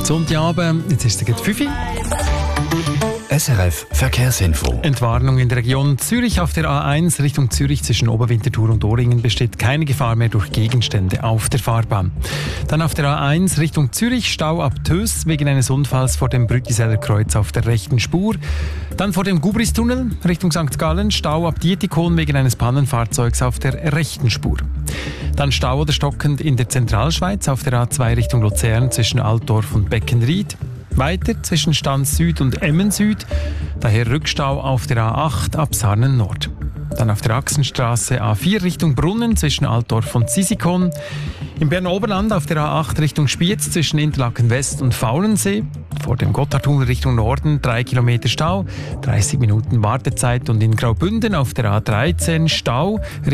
Sonntagabend, jetzt ist es 5 Uhr. SRF Verkehrsinfo. Entwarnung in der Region Zürich. Auf der A1 Richtung Zürich zwischen Oberwinterthur und Oringen besteht keine Gefahr mehr durch Gegenstände auf der Fahrbahn. Dann auf der A1 Richtung Zürich Stau ab Töss wegen eines Unfalls vor dem Brütiseller Kreuz auf der rechten Spur. Dann vor dem Gubristunnel Richtung St. Gallen Stau ab Dietikon wegen eines Pannenfahrzeugs auf der rechten Spur. Dann Stau oder stockend in der Zentralschweiz auf der A2 Richtung Luzern zwischen Altdorf und Beckenried. Weiter zwischen Stanz Süd und Emmen Süd, daher Rückstau auf der A8 ab Sarnen Nord. Dann auf der Achsenstraße A4 Richtung Brunnen zwischen Altdorf und Sisikon. Im Berner Oberland auf der A8 Richtung Spiez zwischen Interlaken West und Faulensee. Vor dem Gotthardtunnel Richtung Norden 3 Kilometer Stau, 30 Minuten Wartezeit. Und in Graubünden auf der A13 Stau